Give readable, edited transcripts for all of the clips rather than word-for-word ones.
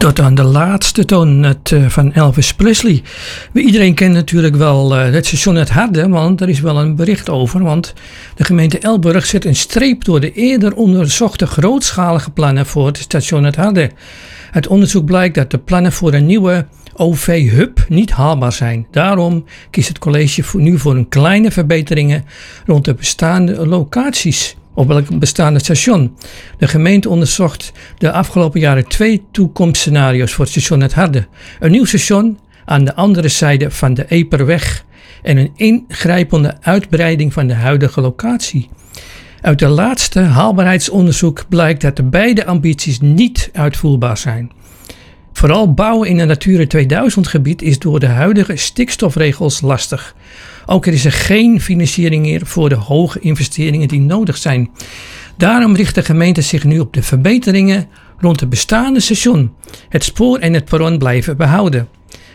Tot aan de laatste toon van Elvis Presley. Iedereen kent natuurlijk wel het station Het Harde, want er is wel een bericht over. Want de gemeente Elburg zet een streep door de eerder onderzochte grootschalige plannen voor het station Het Harde. Uit onderzoek blijkt dat de plannen voor een nieuwe OV-hub niet haalbaar zijn. Daarom kiest het college nu voor een kleine verbeteringen rond de bestaande locaties op welk bestaande station. De gemeente onderzocht de afgelopen jaren 2 toekomstscenario's voor het station Het Harde. Een nieuw station aan de andere zijde van de Eperweg en een ingrijpende uitbreiding van de huidige locatie. Uit de laatste haalbaarheidsonderzoek blijkt dat de beide ambities niet uitvoerbaar zijn. Vooral bouwen in een Natura 2000 gebied is door de huidige stikstofregels lastig. Ook is er geen financiering meer voor de hoge investeringen die nodig zijn. Daarom richt de gemeente zich nu op de verbeteringen rond het bestaande station. Het spoor en het perron blijven behouden.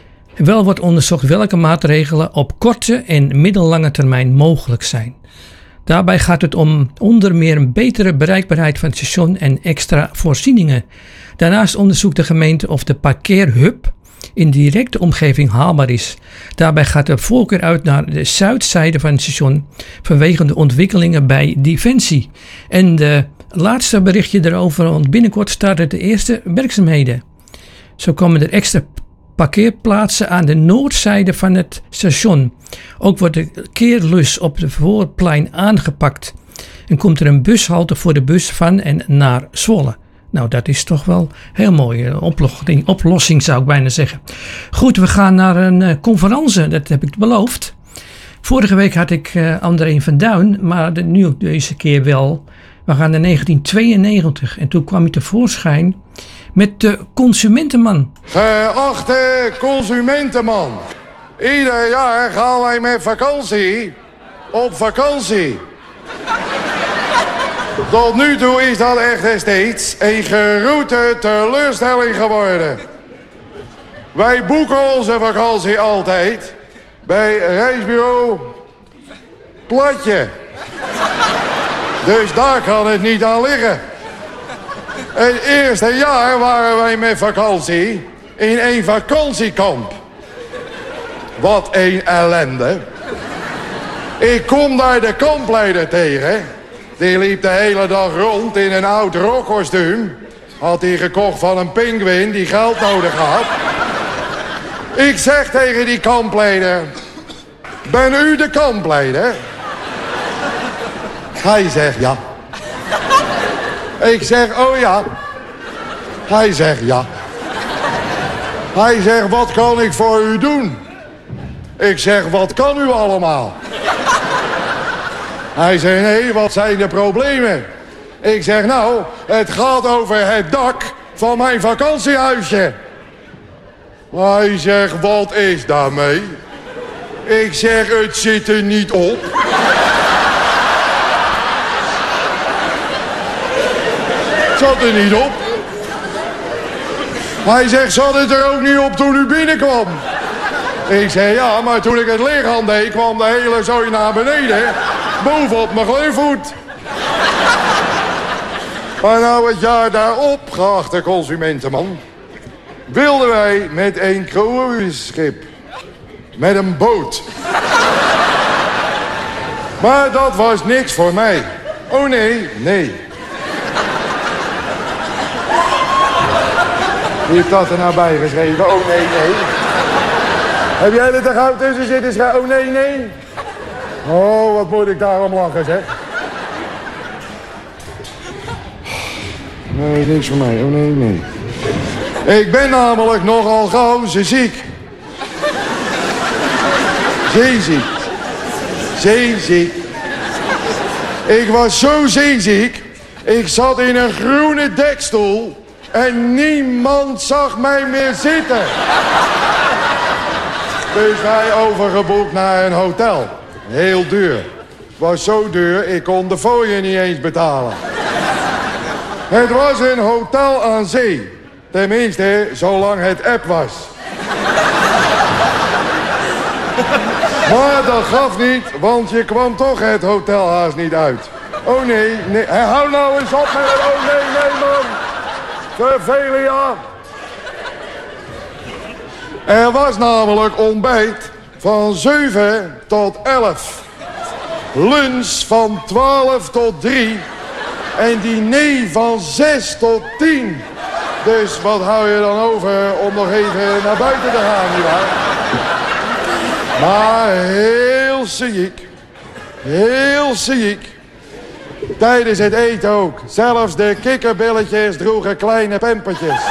Wel wordt onderzocht welke maatregelen op korte en middellange termijn mogelijk zijn. Daarbij gaat het om onder meer een betere bereikbaarheid van het station en extra voorzieningen. Daarnaast onderzoekt de gemeente of de parkeerhub in directe omgeving haalbaar is. Daarbij gaat de voorkeur uit naar de zuidzijde van het station vanwege de ontwikkelingen bij Defensie. En de laatste berichtje erover, want binnenkort starten de eerste werkzaamheden. Zo komen er extra parkeerplaatsen aan de noordzijde van het station. Ook wordt de keerlus op het voorplein aangepakt. En komt er een bushalte voor de bus van en naar Zwolle. Nou, dat is toch wel heel mooi. Oplossing zou ik bijna zeggen. Goed, we gaan naar een conferentie. Dat heb ik beloofd. Vorige week had ik André van Duin, maar nu deze keer wel. We gaan naar 1992 en toen kwam hij tevoorschijn met de Consumentenman. Geachte Consumentenman. Ieder jaar gaan wij met vakantie op vakantie. Tot nu toe is dat echt steeds een geroute teleurstelling geworden. Wij boeken onze vakantie altijd bij reisbureau Platje. Dus daar kan het niet aan liggen. Het eerste jaar waren wij met vakantie in een vakantiekamp. Wat een ellende. Ik kom daar de kampleider tegen. Die liep de hele dag rond in een oud rockkostuum. Had hij gekocht van een pinguïn die geld nodig had. Ik zeg tegen die kampleider: ben u de kampleider? Hij zegt ja. Ik zeg oh ja. Hij zegt ja. Hij zegt wat kan ik voor u doen? Ik zeg wat kan u allemaal? Hij zegt nee, wat zijn de problemen? Ik zeg nou, het gaat over het dak van mijn vakantiehuisje. Hij zegt wat is daarmee? Ik zeg het zit er niet op. Het zat er niet op. Hij zegt zat het er ook niet op toen u binnenkwam? Ik zeg ja, maar toen ik het lichaam deed kwam de hele zooi naar beneden. Bovenop mijn gleufvoet. Maar nou het jaar daarop, geachte consumentenman, wilden wij met een cruiseschip. Met een boot. Maar dat was niks voor mij. Oh nee, nee. Wie heeft dat er nou bij geschreven? Oh nee, nee. Heb jij er te gauw tussen zitten? Oh nee, nee. Oh, wat moet ik daarom lachen, zeg. Nee, niks voor mij. Oh, nee, nee. Ik ben namelijk nogal gauw zeeziek. Zeeziek. Zeeziek. Ik was zo zeeziek. Ik zat in een groene dekstoel. En niemand zag mij meer zitten. Dus wij overgeboekt naar een hotel. Heel duur. Het was zo duur, ik kon de fooien niet eens betalen. Het was een hotel aan zee. Tenminste, zolang het app was. Maar dat gaf niet, want je kwam toch het hotelhuis niet uit. Oh nee, nee. Hou nou eens op met het oh nee, nee man. Vervelen ja. Er was namelijk ontbijt van 7 tot 11. Lunch van 12 tot 3. En diner van 6 tot 10. Dus wat hou je dan over om nog even naar buiten te gaan, nietwaar? Maar heel ziek. Heel ziek. Tijdens het eten ook. Zelfs de kikkerbilletjes droegen kleine pampertjes.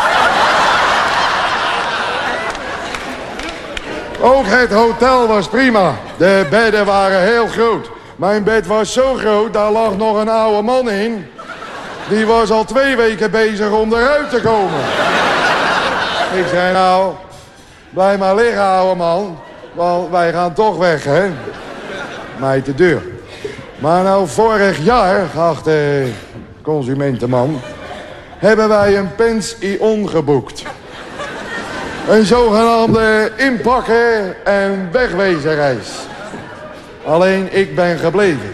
Ook het hotel was prima. De bedden waren heel groot. Mijn bed was zo groot, daar lag nog een oude man in. Die was al 2 weken bezig om eruit te komen. Ik zei, nou, blijf maar liggen, oude man. Want wij gaan toch weg, hè. Mij te duur. Maar nou, vorig jaar, geachte consumentenman, hebben wij een pension geboekt. Een zogenaamde inpakken- en wegwezenreis. Alleen ik ben gebleven.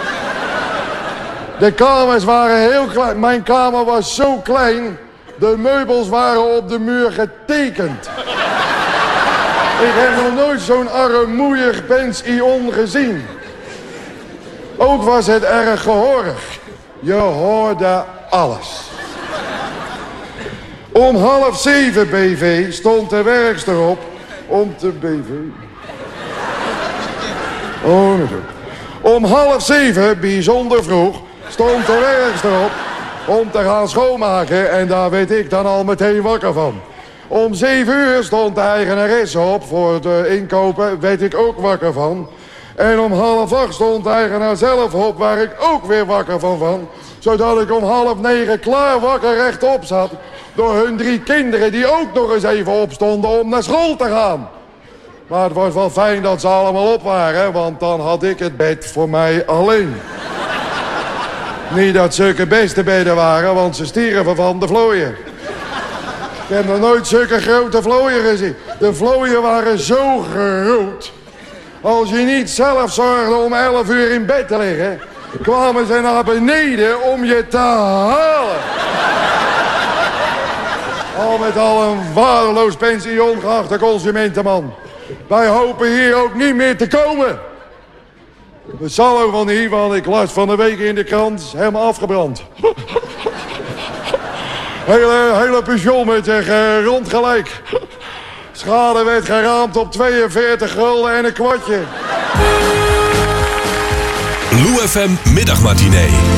De kamers waren heel klein. Mijn kamer was zo klein, de meubels waren op de muur getekend. Ik heb nog nooit zo'n armoeig pension gezien. Ook was het erg gehoorig. Je hoorde alles. Om 6:30 BV stond de werkster op om te BV. Oh, natuurlijk. Om 6:30, bijzonder vroeg, stond de werkster op om te gaan schoonmaken. En daar weet ik dan al meteen wakker van. Om 7 uur stond de eigenaresse op voor de inkopen, weet ik ook wakker van. En om 7:30 stond de eigenaar zelf op, waar ik ook weer wakker van. Zodat ik om 8:30 klaar wakker rechtop zat. Door hun 3 kinderen die ook nog eens even opstonden om naar school te gaan. Maar het was wel fijn dat ze allemaal op waren, want dan had ik het bed voor mij alleen. Niet dat zulke beste bedden waren, want ze stierven van de vlooien. Ik heb nog nooit zulke grote vlooien gezien. De vlooien waren zo groot. Als je niet zelf zorgde om 11 uur in bed te liggen, kwamen ze naar beneden om je te halen. Al met al een waardeloos pension, geachte consumentenman. Wij hopen hier ook niet meer te komen. Dat zal ook wel niet, want ik las van de week in de krant helemaal afgebrand. Hele pension met zich rondgelijk. Schade werd geraamd op 42 gulden en een kwartje. Lou FM Middagmatinee.